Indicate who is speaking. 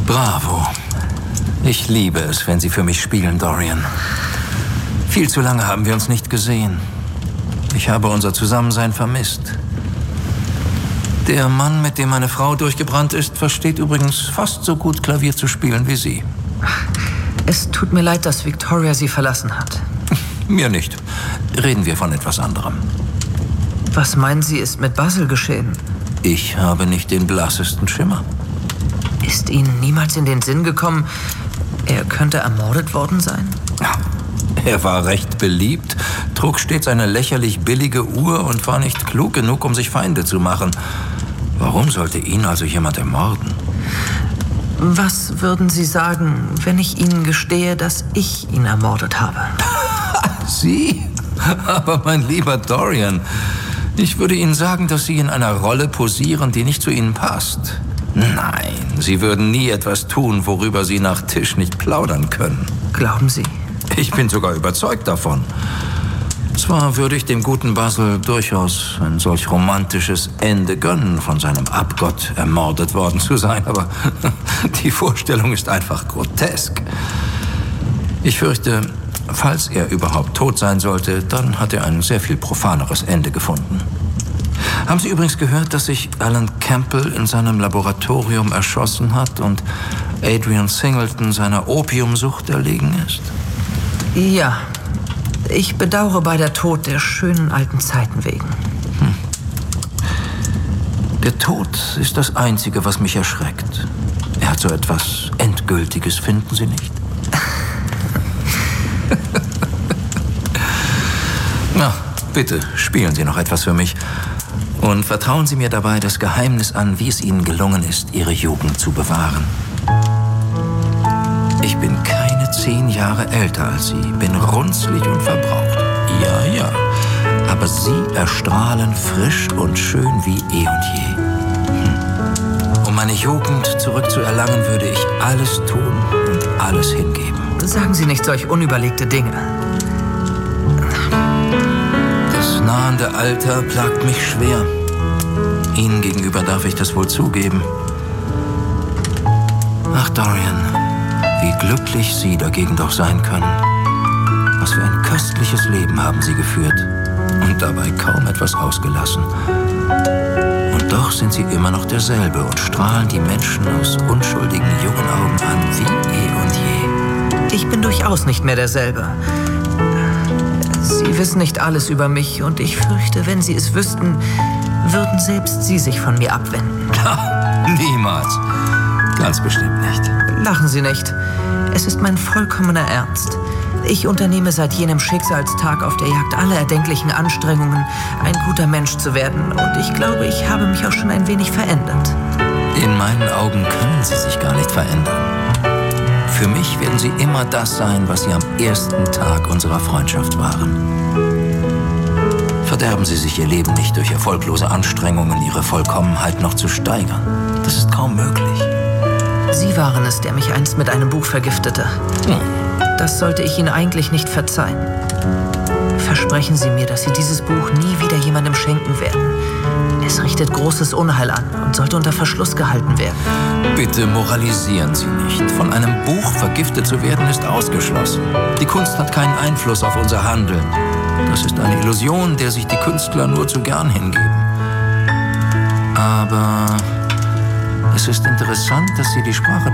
Speaker 1: Bravo. Ich liebe es, wenn Sie für mich spielen, Dorian. Viel zu lange haben wir uns nicht gesehen. Ich habe unser Zusammensein vermisst. Der Mann, mit dem meine Frau durchgebrannt ist, versteht übrigens fast so gut Klavier zu spielen wie Sie.
Speaker 2: Es tut mir leid, dass Victoria Sie verlassen hat.
Speaker 1: Mir nicht. Reden wir von etwas anderem.
Speaker 2: Was meinen Sie, ist mit Basil geschehen?
Speaker 1: Ich habe nicht den blassesten Schimmer.
Speaker 2: Ist Ihnen niemals in den Sinn gekommen, er könnte ermordet worden sein?
Speaker 1: Er war recht beliebt, trug stets eine lächerlich billige Uhr und war nicht klug genug, um sich Feinde zu machen. Warum sollte ihn also jemand ermorden?
Speaker 2: Was würden Sie sagen, wenn ich Ihnen gestehe, dass ich ihn ermordet habe?
Speaker 1: Sie? Aber mein lieber Dorian, ich würde Ihnen sagen, dass Sie in einer Rolle posieren, die nicht zu Ihnen passt. Nein, Sie würden nie etwas tun, worüber Sie nach Tisch nicht plaudern können.
Speaker 2: Glauben Sie?
Speaker 1: Ich bin sogar überzeugt davon. Zwar würde ich dem guten Basil durchaus ein solch romantisches Ende gönnen, von seinem Abgott ermordet worden zu sein, aber die Vorstellung ist einfach grotesk. Ich fürchte, falls er überhaupt tot sein sollte, dann hat er ein sehr viel profaneres Ende gefunden. Haben Sie übrigens gehört, dass sich Alan Campbell in seinem Laboratorium erschossen hat und Adrian Singleton seiner Opiumsucht erlegen ist?
Speaker 2: Ja, ich bedauere bei der Tod der schönen alten Zeiten wegen.
Speaker 1: Der Tod ist das Einzige, was mich erschreckt. Er hat so etwas Endgültiges, finden Sie nicht? Na, bitte, spielen Sie noch etwas für mich. Und vertrauen Sie mir dabei das Geheimnis an, wie es Ihnen gelungen ist, Ihre Jugend zu bewahren. Ich bin keine 10 Jahre älter als Sie, bin runzlig und verbraucht. Ja. Aber Sie erstrahlen frisch und schön wie eh und je. Um meine Jugend zurückzuerlangen, würde ich alles tun und alles hingeben.
Speaker 2: Sagen Sie nicht solch unüberlegte Dinge.
Speaker 1: Das nahende Alter plagt mich schwer. Ihnen gegenüber darf ich das wohl zugeben. Ach, Dorian, wie glücklich Sie dagegen doch sein können. Was für ein köstliches Leben haben Sie geführt und dabei kaum etwas ausgelassen. Und doch sind Sie immer noch derselbe und strahlen die Menschen aus unschuldigen jungen Augen an wie eh und je.
Speaker 2: Ich bin durchaus nicht mehr derselbe. Sie wissen nicht alles über mich und ich fürchte, wenn Sie es wüssten, würden selbst Sie sich von mir abwenden.
Speaker 1: Niemals. Ganz bestimmt nicht.
Speaker 2: Lachen Sie nicht. Es ist mein vollkommener Ernst. Ich unternehme seit jenem Schicksalstag auf der Jagd alle erdenklichen Anstrengungen, ein guter Mensch zu werden. Und ich glaube, ich habe mich auch schon ein wenig verändert.
Speaker 1: In meinen Augen können Sie sich gar nicht verändern. Für mich werden Sie immer das sein, was Sie am ersten Tag unserer Freundschaft waren. Verderben Sie sich Ihr Leben nicht durch erfolglose Anstrengungen, Ihre Vollkommenheit noch zu steigern. Das ist kaum möglich.
Speaker 2: Sie waren es, der mich einst mit einem Buch vergiftete. Das sollte ich Ihnen eigentlich nicht verzeihen. Versprechen Sie mir, dass Sie dieses Buch nie wieder jemandem schenken werden. Es richtet großes Unheil an und sollte unter Verschluss gehalten werden.
Speaker 1: Bitte moralisieren Sie nicht. Von einem Buch vergiftet zu werden, ist ausgeschlossen. Die Kunst hat keinen Einfluss auf unser Handeln. Das ist eine Illusion, der sich die Künstler nur zu gern hingeben. Aber es ist interessant, dass Sie die Sprache